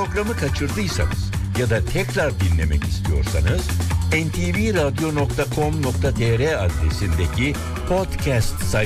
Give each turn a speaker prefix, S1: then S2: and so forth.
S1: Programı kaçırdıysanız ya da tekrar dinlemek istiyorsanız ntvradio.com.tr adresindeki podcast sayfasına